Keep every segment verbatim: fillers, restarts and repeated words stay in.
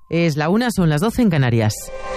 Es la una, son las doce en Canarias.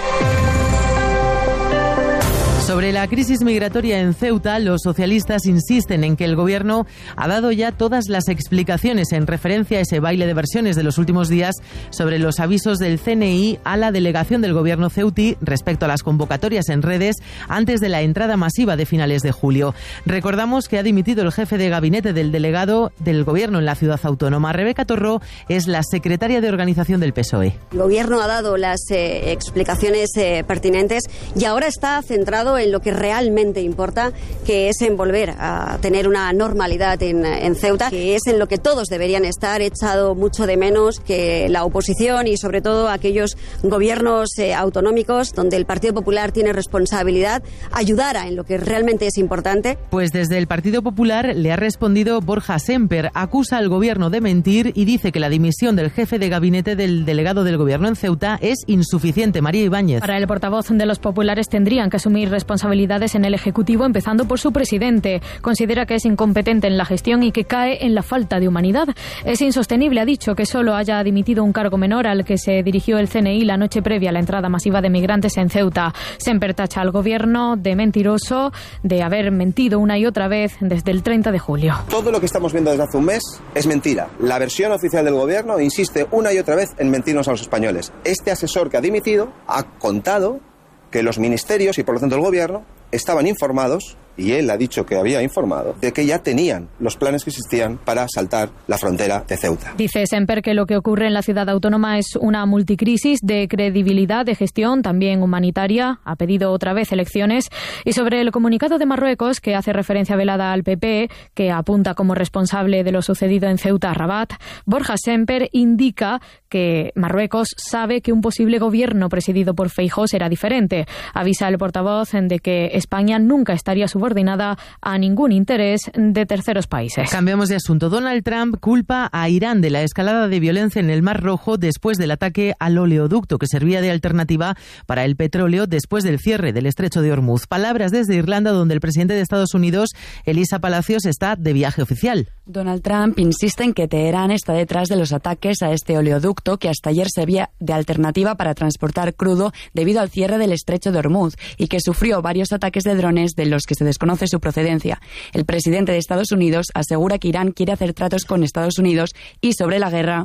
Sobre la crisis migratoria en Ceuta, los socialistas insisten en que el Gobierno ha dado ya todas las explicaciones en referencia a ese baile de versiones de los últimos días sobre los avisos del C N I a la delegación del Gobierno ceutí respecto a las convocatorias en redes antes de la entrada masiva de finales de julio. Recordamos que ha dimitido el jefe de gabinete del delegado del Gobierno en la ciudad autónoma. Rebeca Torró es la secretaria de organización del P S O E. El Gobierno ha dado las eh, explicaciones eh, pertinentes y ahora está centrado en lo que realmente importa, que es en volver a tener una normalidad en, en Ceuta, que es en lo que todos deberían estar. He echado mucho de menos que la oposición y sobre todo aquellos gobiernos eh, autonómicos donde el Partido Popular tiene responsabilidad ayudara en lo que realmente es importante. Pues desde el Partido Popular le ha respondido Borja Semper, acusa al Gobierno de mentir y dice que la dimisión del jefe de gabinete del delegado del Gobierno en Ceuta es insuficiente. María Ibáñez. Para el portavoz de los populares tendrían que asumir responsabilidades en el Ejecutivo, empezando por su presidente. Considera que es incompetente en la gestión y que cae en la falta de humanidad. Es insostenible, ha dicho, que solo haya dimitido un cargo menor al que se dirigió el C N I la noche previa a la entrada masiva de migrantes en Ceuta. Semper tacha al Gobierno de mentiroso, de haber mentido una y otra vez desde el treinta de julio. Todo lo que estamos viendo desde hace un mes es mentira. La versión oficial del Gobierno insiste una y otra vez en mentirnos a los españoles. Este asesor que ha dimitido ha contado que los ministerios y por lo tanto el Gobierno estaban informados, y él ha dicho que había informado, de que ya tenían los planes que existían para saltar la frontera de Ceuta. Dice Semper que lo que ocurre en la ciudad autónoma es una multicrisis de credibilidad, de gestión, también humanitaria. Ha pedido otra vez elecciones. Y sobre el comunicado de Marruecos, que hace referencia velada al P P, que apunta como responsable de lo sucedido en Ceuta a Rabat, Borja Semper indica que Marruecos sabe que un posible gobierno presidido por Feijóo será diferente. Avisa el portavoz de que España nunca estaría subordinada a ningún interés de terceros países. Cambiamos de asunto. Donald Trump culpa a Irán de la escalada de violencia en el Mar Rojo después del ataque al oleoducto que servía de alternativa para el petróleo después del cierre del estrecho de Hormuz. Palabras desde Irlanda, donde el presidente de Estados Unidos, Elisa Palacios, está de viaje oficial. Donald Trump insiste en que Teherán está detrás de los ataques a este oleoducto que hasta ayer servía de alternativa para transportar crudo debido al cierre del estrecho de Hormuz y que sufrió varios ataques de drones de los que se desconoce su procedencia. El presidente de Estados Unidos asegura que Irán quiere hacer tratos con Estados Unidos y sobre la guerra.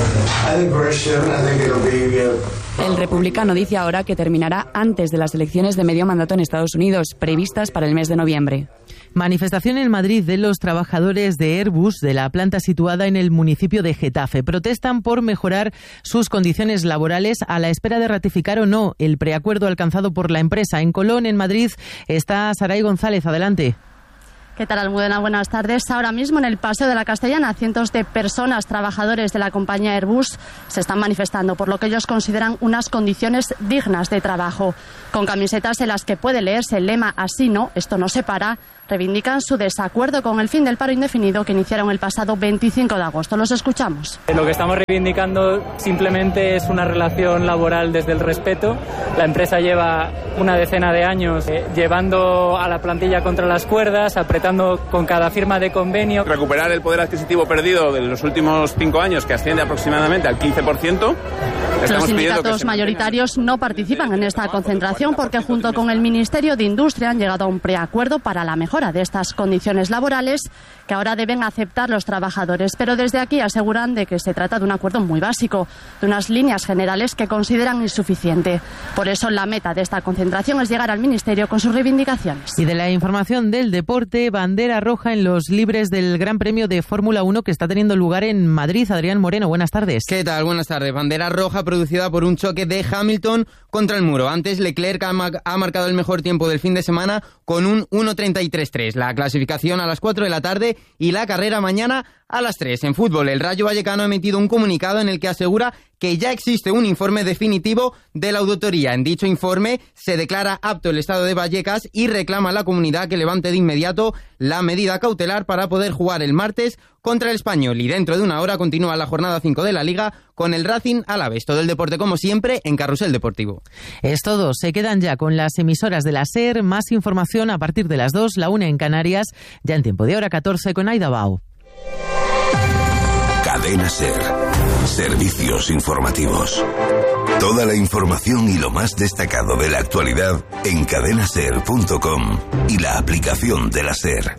El republicano dice ahora que terminará antes de las elecciones de medio mandato en Estados Unidos, previstas para el mes de noviembre. Manifestación en Madrid de los trabajadores de Airbus de la planta situada en el municipio de Getafe. Protestan por mejorar sus condiciones laborales a la espera de ratificar o no el preacuerdo alcanzado por la empresa. En Colón, en Madrid, está Saray González. Adelante. ¿Qué tal, Almudena? Buenas tardes. Ahora mismo en el Paseo de la Castellana, cientos de personas, trabajadores de la compañía Airbus, se están manifestando por lo que ellos consideran unas condiciones dignas de trabajo. Con camisetas en las que puede leerse el lema "Así no, esto no se para", reivindican su desacuerdo con el fin del paro indefinido que iniciaron el pasado veinticinco de agosto. Los escuchamos. Lo que estamos reivindicando simplemente es una relación laboral desde el respeto. La empresa lleva una decena de años eh, llevando a la plantilla contra las cuerdas, apretando con cada firma de convenio. Recuperar el poder adquisitivo perdido de los últimos cinco años, que asciende aproximadamente al quince por ciento. Los sindicatos mayoritarios no participan en esta concentración porque junto con el Ministerio de Industria han llegado a un preacuerdo para la mejora de estas condiciones laborales que ahora deben aceptar los trabajadores. Pero desde aquí aseguran de que se trata de un acuerdo muy básico, de unas líneas generales que consideran insuficiente. Por eso la meta de esta concentración es llegar al Ministerio con sus reivindicaciones. Y de la información del deporte, bandera roja en los libres del Gran Premio de Fórmula uno que está teniendo lugar en Madrid. Adrián Moreno, buenas tardes. ¿Qué tal? Buenas tardes. Bandera roja producida por un choque de Hamilton contra el muro. Antes Leclerc ha, ma- ha marcado el mejor tiempo del fin de semana con un uno treinta y tres tres. La clasificación a las cuatro de la tarde y la carrera mañana a las tres. En fútbol, el Rayo Vallecano ha emitido un comunicado en el que asegura que ya existe un informe definitivo de la auditoría. En dicho informe se declara apto el estado de Vallecas y reclama a la comunidad que levante de inmediato la medida cautelar para poder jugar el martes contra el Español. Y dentro de una hora continúa la jornada cinco de la Liga con el Racing Alavés. Todo el deporte, como siempre, en Carrusel Deportivo. Es todo. Se quedan ya con las emisoras de la SER. Más información a partir de las dos, la una en Canarias, ya en tiempo de hora catorce con Aida Bao. Cadena SER. Servicios informativos. Toda la información y lo más destacado de la actualidad en cadena ser punto com y la aplicación de la SER.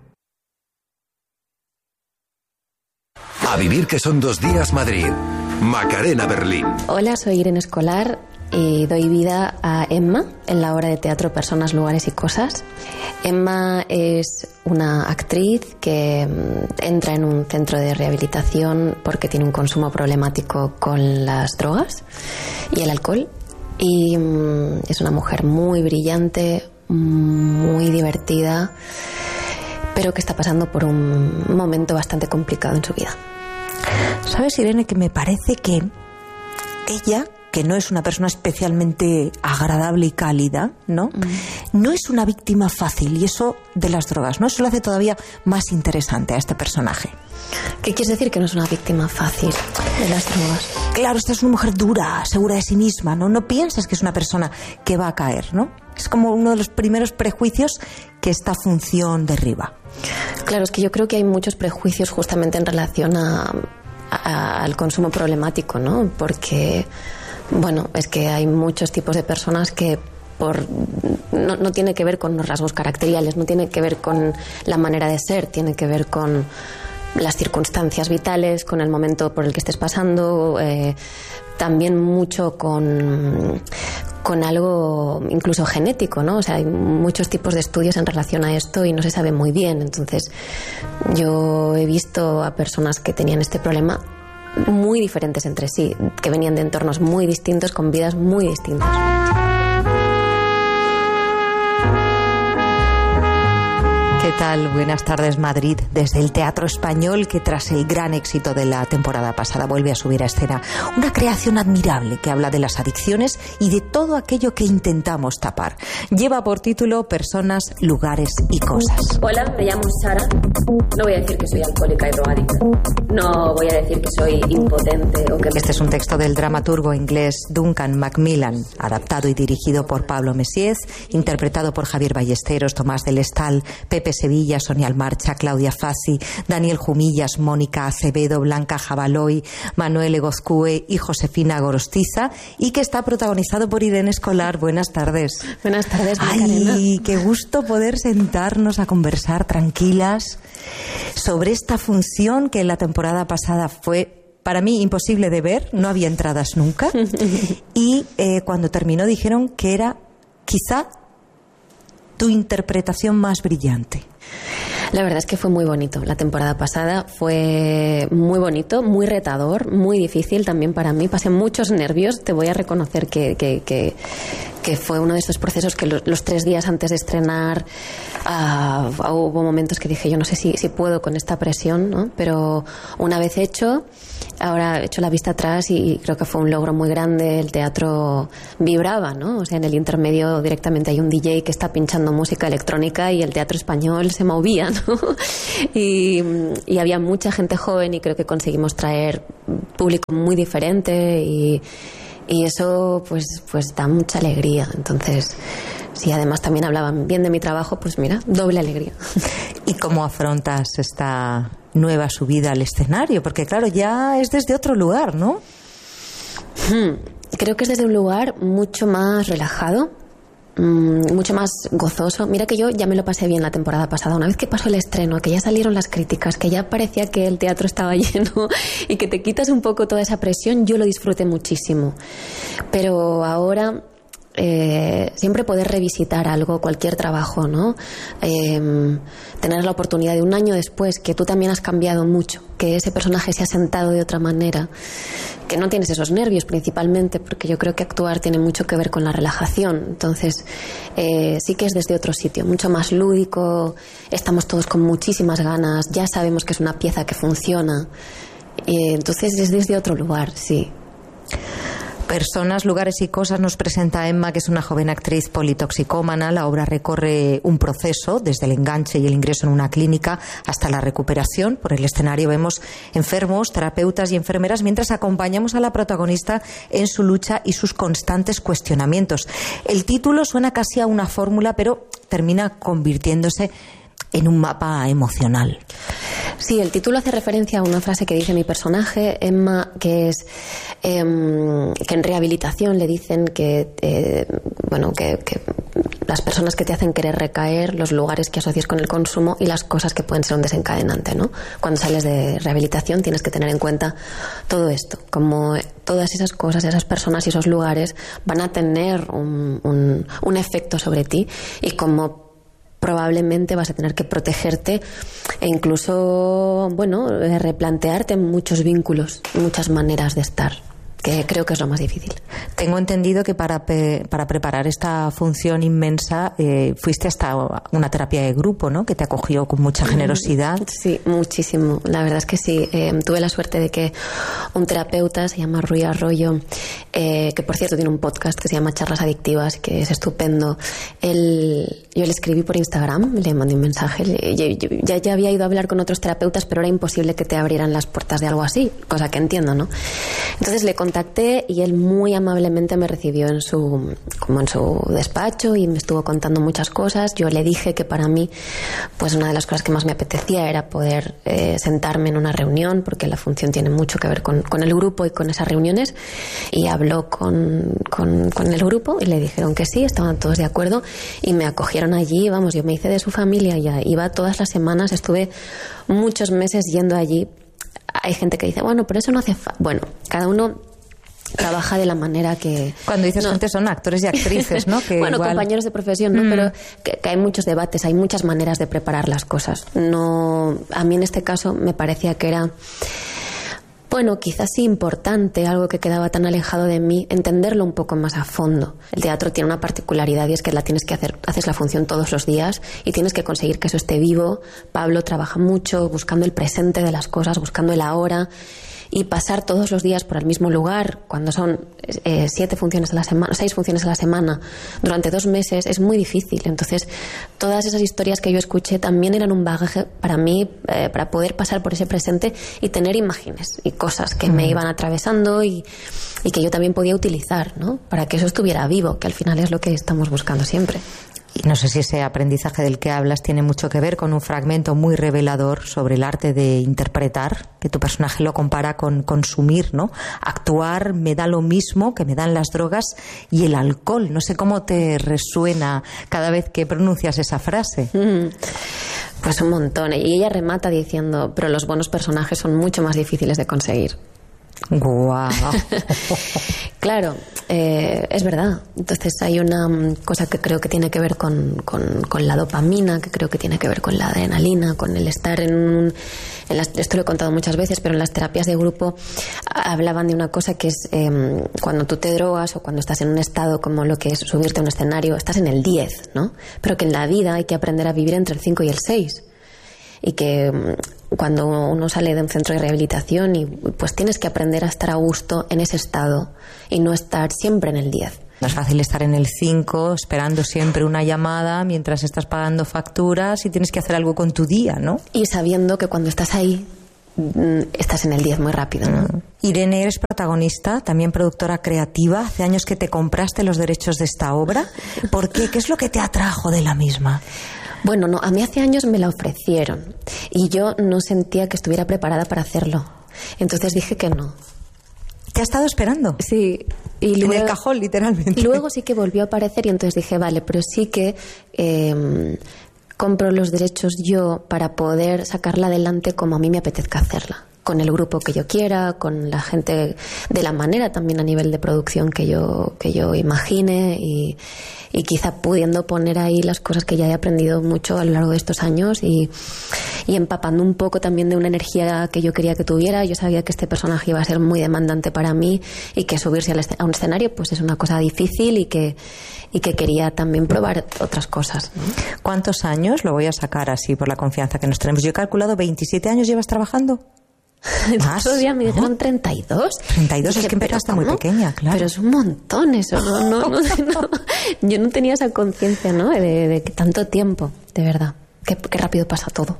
A vivir que son dos días Madrid. Macarena Berlín. Hola, soy Irene Escolar y doy vida a Emma en la obra de teatro Personas, Lugares y Cosas. Emma es una actriz que entra en un centro de rehabilitación porque tiene un consumo problemático con las drogas y el alcohol. Y es una mujer muy brillante, muy divertida, pero que está pasando por un momento bastante complicado en su vida. ¿Sabes, Irene, que me parece que ella, que no es una persona especialmente agradable y cálida, ¿no? Mm. No es una víctima fácil, y eso de las drogas, ¿no? Eso lo hace todavía más interesante a este personaje. ¿Qué quieres decir que no es una víctima fácil de las drogas? Claro, esta es una mujer dura, segura de sí misma, ¿no? No piensas que es una persona que va a caer, ¿no? Es como uno de los primeros prejuicios que esta función derriba. Claro, es que yo creo que hay muchos prejuicios justamente en relación a, a, al consumo problemático, ¿no? Porque, bueno, es que hay muchos tipos de personas que por no, no tiene que ver con los rasgos caracteriales, no tiene que ver con la manera de ser, tiene que ver con las circunstancias vitales, con el momento por el que estés pasando, eh, también mucho con, con algo incluso genético, ¿no? O sea, hay muchos tipos de estudios en relación a esto y no se sabe muy bien. Entonces, yo he visto a personas que tenían este problema muy diferentes entre sí, que venían de entornos muy distintos, con vidas muy distintas. ¿Qué tal? Buenas tardes, Madrid. Desde el Teatro Español, que tras el gran éxito de la temporada pasada vuelve a subir a escena una creación admirable que habla de las adicciones y de todo aquello que intentamos tapar. Lleva por título Personas, Lugares y Cosas. Hola, me llamo Sara. No voy a decir que soy alcohólica y drogadicta. No voy a decir que soy impotente o que... Este es un texto del dramaturgo inglés Duncan Macmillan, adaptado y dirigido por Pablo Messiez, interpretado por Javier Ballesteros, Tomás del Estal, Pepe Sevilla, Sonia Almarcha, Claudia Fassi, Daniel Jumillas, Mónica Acevedo, Blanca Jabaloy, Manuel Egozcue y Josefina Gorostiza, y que está protagonizado por Irene Escolar. Buenas tardes. Buenas tardes, Macarena. Ay, qué gusto poder sentarnos a conversar tranquilas sobre esta función que en la temporada pasada fue, para mí, imposible de ver, no había entradas nunca, y eh, cuando terminó dijeron que era quizá tu interpretación más brillante. La verdad es que fue muy bonito. La temporada pasada fue muy bonito, muy retador, muy difícil también para mí. Pasé muchos nervios. Te voy a reconocer que, que, que, que fue uno de esos procesos que los, los tres días antes de estrenar uh, hubo momentos que dije, yo no sé si, si puedo con esta presión, ¿no? Pero una vez hecho, ahora he hecho la vista atrás y creo que fue un logro muy grande. El teatro vibraba, ¿no? O sea, en el intermedio directamente hay un D J que está pinchando música electrónica y el Teatro Español se movía, ¿no? Y, y había mucha gente joven y creo que conseguimos traer público muy diferente y, y eso pues, pues da mucha alegría. Entonces, si además también hablaban bien de mi trabajo, pues mira, doble alegría. ¿Y cómo afrontas esta nueva subida al escenario? Porque claro, ya es desde otro lugar, ¿no? Hmm. Creo que es desde un lugar mucho más relajado, mucho más gozoso. Mira que yo ya me lo pasé bien la temporada pasada. Una vez que pasó el estreno, que ya salieron las críticas, que ya parecía que el teatro estaba lleno y que te quitas un poco toda esa presión, yo lo disfruté muchísimo. Pero ahora eh, siempre poder revisitar algo, cualquier trabajo, ¿no? Eh, tener la oportunidad de un año después que tú también has cambiado mucho, que ese personaje se ha sentado de otra manera, que no tienes esos nervios principalmente, porque yo creo que actuar tiene mucho que ver con la relajación. Entonces eh, sí que es desde otro sitio, mucho más lúdico, estamos todos con muchísimas ganas, ya sabemos que es una pieza que funciona, eh, entonces es desde otro lugar, sí. Personas, Lugares y Cosas nos presenta Emma, que es una joven actriz politoxicómana. La obra recorre un proceso desde el enganche y el ingreso en una clínica hasta la recuperación. Por el escenario vemos enfermos, terapeutas y enfermeras mientras acompañamos a la protagonista en su lucha y sus constantes cuestionamientos. El título suena casi a una fórmula, pero termina convirtiéndose en un mapa emocional. Sí, el título hace referencia a una frase que dice mi personaje, Emma, que es eh, que en rehabilitación le dicen que, eh, bueno, que, que las personas que te hacen querer recaer, los lugares que asocias con el consumo y las cosas que pueden ser un desencadenante, ¿no? Cuando sales de rehabilitación tienes que tener en cuenta todo esto, como todas esas cosas, esas personas y esos lugares van a tener un, un, un efecto sobre ti y como probablemente vas a tener que protegerte e incluso, bueno, replantearte muchos vínculos, muchas maneras de estar, que creo que es lo más difícil. Tengo entendido que para, pe- para preparar esta función inmensa eh, fuiste hasta una terapia de grupo, ¿no? Que te acogió con mucha generosidad. Sí, muchísimo. La verdad es que sí. Eh, tuve la suerte de que un terapeuta, se llama Rui Arroyo, eh, que por cierto tiene un podcast que se llama Charlas Adictivas, que es estupendo. Él, yo le escribí por Instagram, le mandé un mensaje. Le, yo, yo, ya, ya había ido a hablar con otros terapeutas, pero era imposible que te abrieran las puertas de algo así, cosa que entiendo, ¿no? Entonces le contacté y él muy amablemente me recibió en su, como en su despacho y me estuvo contando muchas cosas. Yo le dije que para mí, pues una de las cosas que más me apetecía era poder eh, sentarme en una reunión, porque la función tiene mucho que ver con, con el grupo y con esas reuniones. Y habló con, con, con el grupo y le dijeron que sí, estaban todos de acuerdo y me acogieron allí. Vamos, yo me hice de su familia, ya iba todas las semanas, estuve muchos meses yendo allí. Hay gente que dice, bueno, pero eso no hace falta. Bueno, cada uno trabaja de la manera que... Cuando dices no. gente son actores y actrices, ¿no? Que bueno, igual... compañeros de profesión, ¿no? Mm. Pero que, que hay muchos debates, hay muchas maneras de preparar las cosas. No, a mí en este caso me parecía que era, bueno, quizás sí importante, algo que quedaba tan alejado de mí, entenderlo un poco más a fondo. El teatro tiene una particularidad y es que la tienes que hacer, haces la función todos los días y tienes que conseguir que eso esté vivo. Pablo trabaja mucho buscando el presente de las cosas, buscando el ahora. Y pasar todos los días por el mismo lugar, cuando son eh, siete funciones a la semana, seis funciones a la semana, durante dos meses, es muy difícil. Entonces, todas esas historias que yo escuché también eran un bagaje para mí, eh, para poder pasar por ese presente y tener imágenes y cosas que mm. me iban atravesando y, y que yo también podía utilizar, ¿no? Para que eso estuviera vivo, que al final es lo que estamos buscando siempre. Y no sé si ese aprendizaje del que hablas tiene mucho que ver con un fragmento muy revelador sobre el arte de interpretar, que tu personaje lo compara con consumir, ¿no? Actuar me da lo mismo que me dan las drogas y el alcohol. No sé cómo te resuena cada vez que pronuncias esa frase. Mm. Pues un montón. Y ella remata diciendo, pero los buenos personajes son mucho más difíciles de conseguir. Guau. Claro, eh, es verdad. Entonces hay una cosa que creo que tiene que ver con, con, con la dopamina, que creo que tiene que ver con la adrenalina, con el estar en un... En las, esto lo he contado muchas veces, pero en las terapias de grupo hablaban de una cosa que es eh, cuando tú te drogas o cuando estás en un estado como lo que es subirte a un escenario, estás en el diez, ¿no? Pero que en la vida hay que aprender a vivir entre el cinco y el seis. Y que cuando uno sale de un centro de rehabilitación y pues tienes que aprender a estar a gusto en ese estado y no estar siempre en el diez. No es fácil estar en el cinco esperando siempre una llamada mientras estás pagando facturas y tienes que hacer algo con tu día, ¿no? Y sabiendo que cuando estás ahí estás en el diez muy rápido, ¿no? Mm. Irene, eres protagonista, también productora creativa. Hace años que te compraste los derechos de esta obra. ¿Por qué? ¿Qué es lo que te atrajo de la misma? Bueno, no, a mí hace años me la ofrecieron y yo no sentía que estuviera preparada para hacerlo. Entonces dije que no. ¿Te ha estado esperando? Sí. Y luego, en el cajón, literalmente. Luego sí que volvió a aparecer y entonces dije, vale, pero sí que eh, compro los derechos yo para poder sacarla adelante como a mí me apetezca hacerla. Con el grupo que yo quiera, con la gente, de la manera también a nivel de producción que yo, que yo imagine y, y quizá pudiendo poner ahí las cosas que ya he aprendido mucho a lo largo de estos años y, y empapando un poco también de una energía que yo quería que tuviera. Yo sabía que este personaje iba a ser muy demandante para mí y que subirse a un escenario pues es una cosa difícil y que, y que quería también probar otras cosas, ¿no? ¿Cuántos años? Lo voy a sacar así por la confianza que nos tenemos. Yo he calculado veintisiete años llevas trabajando. ¿Más? El otro día me dijeron treinta y dos. treinta y dos, es que empezaste muy pequeña, claro. Pero es un montón eso, no, no, no, no. Yo no tenía esa conciencia, ¿no? De, de tanto tiempo, de verdad. Qué, qué rápido pasa todo.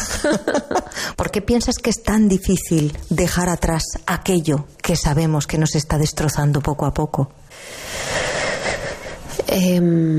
¿Por qué piensas que es tan difícil dejar atrás aquello que sabemos que nos está destrozando poco a poco? Eh,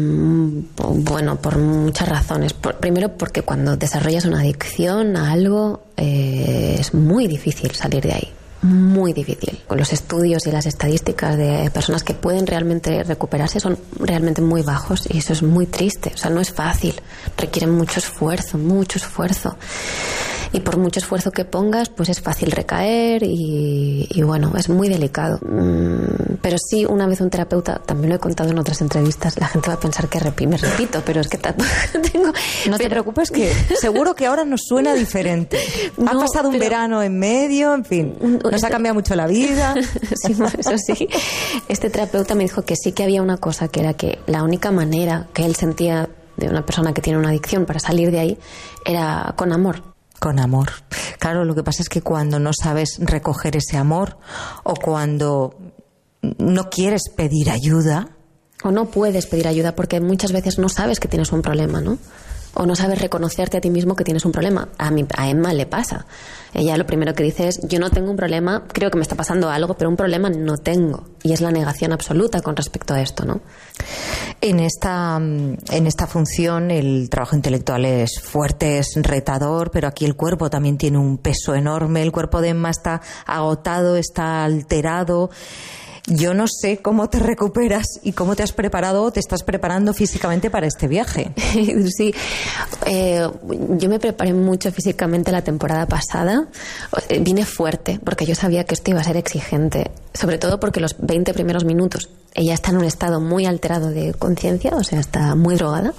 bueno, por muchas razones. Por, primero, porque cuando desarrollas una adicción a algo eh, es muy difícil salir de ahí. Muy difícil. Con los estudios y las estadísticas de personas que pueden realmente recuperarse son realmente muy bajos y eso es muy triste. O sea, no es fácil. Requiere mucho esfuerzo, mucho esfuerzo. Y por mucho esfuerzo que pongas, pues es fácil recaer y, y bueno, es muy delicado. Mm, pero sí, una vez un terapeuta, también lo he contado en otras entrevistas, la gente va a pensar que repi, me repito, pero es que tanto tengo... No te preocupes, que seguro que ahora nos suena diferente. No, ha pasado un pero... verano en medio, en fin, nos este... ha cambiado mucho la vida. Sí, eso sí. Este terapeuta me dijo que sí que había una cosa, que era que la única manera que él sentía de una persona que tiene una adicción para salir de ahí era con amor. Con amor. Claro, lo que pasa es que cuando no sabes recoger ese amor o cuando no quieres pedir ayuda... O no puedes pedir ayuda porque muchas veces no sabes que tienes un problema, ¿no? O no sabes reconocerte a ti mismo que tienes un problema. A, mí, a Emma le pasa. Ella lo primero que dice es, yo no tengo un problema, creo que me está pasando algo, pero un problema no tengo. Y es la negación absoluta con respecto a esto, ¿no? En esta, en esta función el trabajo intelectual es fuerte, es retador, pero aquí el cuerpo también tiene un peso enorme. El cuerpo de Emma está agotado, está alterado. Yo no sé cómo te recuperas y cómo te has preparado o te estás preparando físicamente para este viaje. Sí, eh, yo me preparé mucho físicamente la temporada pasada. Vine fuerte porque yo sabía que esto iba a ser exigente, sobre todo porque los veinte primeros minutos ella está en un estado muy alterado de conciencia, o sea, está muy drogada.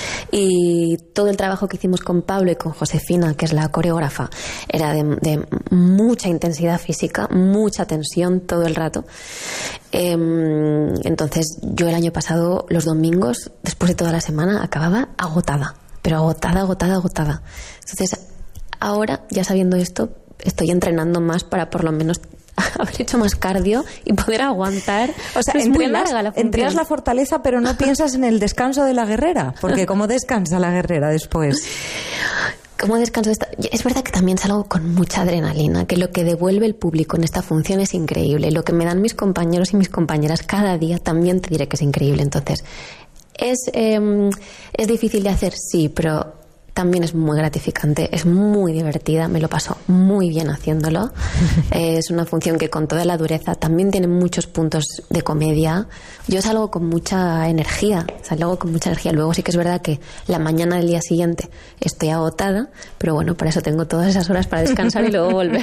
Y todo el trabajo que hicimos con Pablo y con Josefina, que es la coreógrafa, era de, de mucha intensidad física, mucha tensión todo el rato. Eh, entonces yo el año pasado, los domingos, después de toda la semana, acababa agotada, pero agotada, agotada, agotada. Entonces ahora, ya sabiendo esto, estoy entrenando más para por lo menos haber hecho más cardio y poder aguantar. O sea, es entrenas, muy larga la función. entrenas la fortaleza, pero no piensas en el descanso de la guerrera, porque ¿cómo descansa la guerrera después? ¿Cómo descanso? Esta? Es verdad que también salgo con mucha adrenalina, que lo que devuelve el público en esta función es increíble. Lo que me dan mis compañeros y mis compañeras cada día también te diré que es increíble. Entonces, ¿es, eh, ¿es difícil de hacer? Sí, pero también es muy gratificante, es muy divertida, me lo paso muy bien haciéndolo. Es una función que con toda la dureza también tiene muchos puntos de comedia. Yo salgo con mucha energía, salgo con mucha energía. Luego sí que es verdad que la mañana del día siguiente estoy agotada, pero bueno, por eso tengo todas esas horas para descansar y luego volver.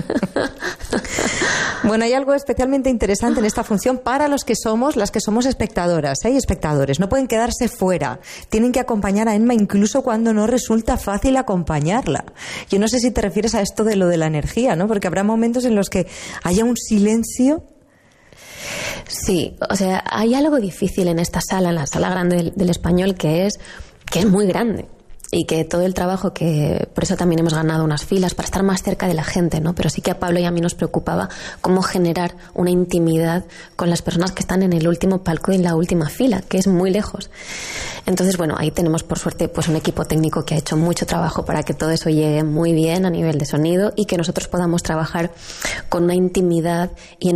Bueno, hay algo especialmente interesante en esta función para los que somos, las que somos espectadoras, ¿eh? Y espectadores. No pueden quedarse fuera. Tienen que acompañar a Emma incluso cuando no resulta fácil acompañarla. Yo no sé si te refieres a esto de lo de la energía, ¿no? Porque habrá momentos en los que haya un silencio. Sí, o sea, hay algo difícil en esta sala, en la sala grande del, del Español, que es que es muy grande. Y que todo el trabajo que... Por eso también hemos ganado unas filas, para estar más cerca de la gente, ¿no? Pero sí que a Pablo y a mí nos preocupaba cómo generar una intimidad con las personas que están en el último palco y en la última fila, que es muy lejos. Entonces, bueno, ahí tenemos por suerte pues un equipo técnico que ha hecho mucho trabajo para que todo eso llegue muy bien a nivel de sonido y que nosotros podamos trabajar con una intimidad y en